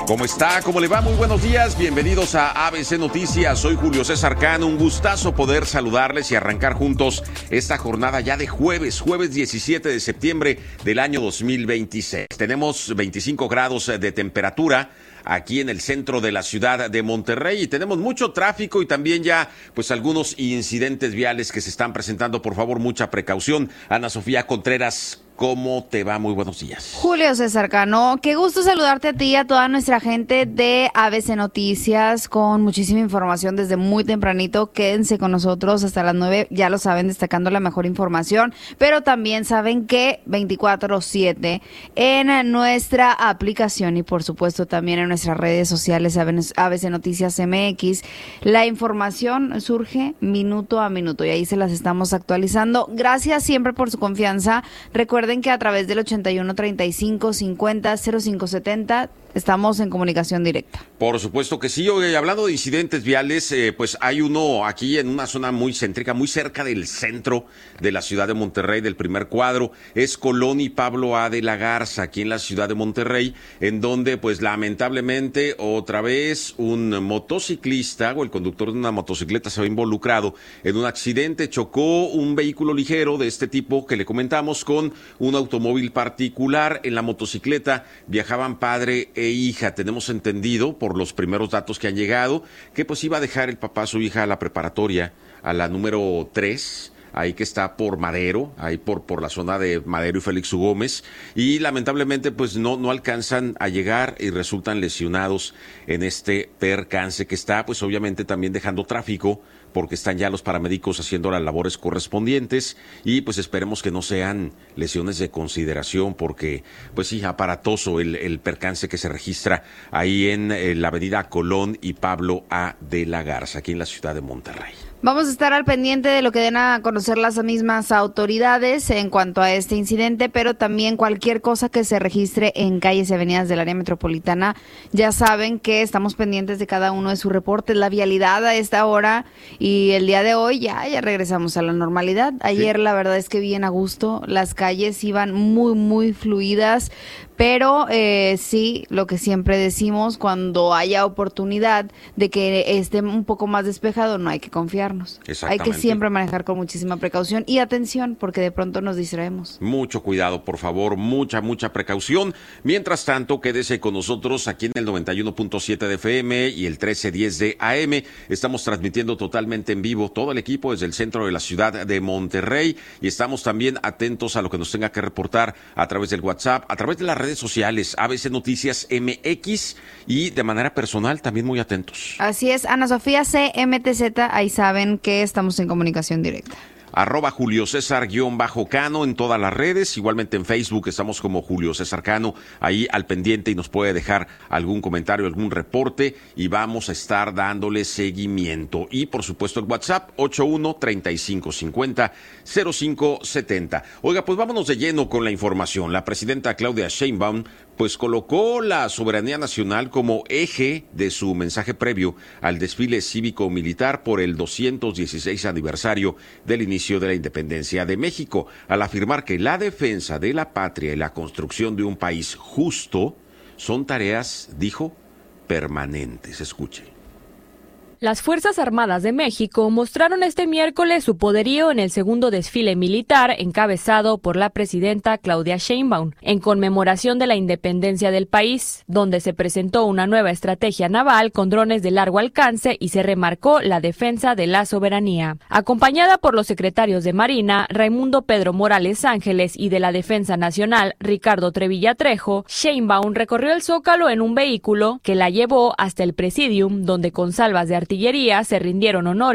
¿Cómo está? ¿Cómo le va? Muy buenos días. Bienvenidos a ABC Noticias. Soy Julio César Cano. Un gustazo poder saludarles y arrancar juntos esta jornada ya de jueves 17 de septiembre del año 2026. Tenemos 25 grados de temperatura aquí en el centro de la ciudad de Monterrey y tenemos mucho tráfico y también ya pues algunos incidentes viales que se están presentando. Por favor, mucha precaución. Ana Sofía Contreras, ¿cómo te va? Muy buenos días. Julio César Cano, qué gusto saludarte a ti y a toda nuestra gente de ABC Noticias con muchísima información desde muy tempranito. Quédense con nosotros hasta las 9, ya lo saben, destacando la mejor información, pero también saben que 24/7 en nuestra aplicación y por supuesto también en nuestras redes sociales ABC Noticias MX, la información surge minuto a minuto y ahí se las estamos actualizando. Gracias siempre por su confianza. Recuerden que a través del 81 35 50 05 70 estamos en comunicación directa. Por supuesto que sí. Oye, hablando de incidentes viales, pues hay uno aquí en una zona muy céntrica, muy cerca del centro de la ciudad de Monterrey, del primer cuadro. Es Colón y Pablo A. de la Garza, aquí en la ciudad de Monterrey, en donde pues lamentablemente otra vez un motociclista o el conductor de una motocicleta se ve involucrado en un accidente. Chocó un vehículo ligero de este tipo que le comentamos con un automóvil particular. En la motocicleta viajaban padre e hija. Tenemos entendido por los primeros datos que han llegado que pues iba a dejar el papá a su hija a la preparatoria, a la número 3, ahí que está por Madero, ahí por la zona de Madero y Félix U. Gómez, y lamentablemente pues no alcanzan a llegar y resultan lesionados en este percance que está pues obviamente también dejando tráfico, porque están ya los paramédicos haciendo las labores correspondientes y pues esperemos que no sean lesiones de consideración, porque pues sí, aparatoso el percance que se registra ahí en la avenida Colón y Pablo A. de la Garza, aquí en la ciudad de Monterrey. Vamos a estar al pendiente de lo que den a conocer las mismas autoridades en cuanto a este incidente, pero también cualquier cosa que se registre en calles y avenidas del área metropolitana. Ya saben que estamos pendientes de cada uno de sus reportes, la vialidad a esta hora, y el día de hoy ya regresamos a la normalidad. Ayer la verdad es que bien a gusto, las calles iban muy fluidas, pero sí, lo que siempre decimos, cuando haya oportunidad de que esté un poco más despejado, no hay que confiarnos. Hay que siempre manejar con muchísima precaución y atención, porque de pronto nos distraemos. Mucho cuidado, por favor, mucha precaución. Mientras tanto, quédese con nosotros aquí en el 91.7 de FM y el 1310 de AM. Estamos transmitiendo totalmente en vivo todo el equipo desde el centro de la ciudad de Monterrey y estamos también atentos a lo que nos tenga que reportar a través del WhatsApp, a través de las redes sociales, ABC Noticias MX, y de manera personal también muy atentos. Así es, Ana Sofía CMTZ, ahí saben que estamos en comunicación directa. @Julio César_Cano en todas las redes, igualmente en Facebook estamos como Julio César Cano, ahí al pendiente y nos puede dejar algún comentario, algún reporte y vamos a estar dándole seguimiento. Y por supuesto el WhatsApp 81 35 50 05 70. Oiga, pues vámonos de lleno con la información. La presidenta Claudia Sheinbaum pues colocó la soberanía nacional como eje de su mensaje previo al desfile cívico-militar por el 216 aniversario del inicio de la independencia de México, al afirmar que la defensa de la patria y la construcción de un país justo son tareas, dijo, permanentes. Escuche. Las Fuerzas Armadas de México mostraron este miércoles su poderío en el segundo desfile militar encabezado por la presidenta Claudia Sheinbaum, en conmemoración de la independencia del país, donde se presentó una nueva estrategia naval con drones de largo alcance y se remarcó la defensa de la soberanía. Acompañada por los secretarios de Marina, Raimundo Pedro Morales Ángeles, y de la Defensa Nacional, Ricardo Trevilla Trejo, Sheinbaum recorrió el Zócalo en un vehículo que la llevó hasta el Presidium, donde con salvas de artillería se rindieron honores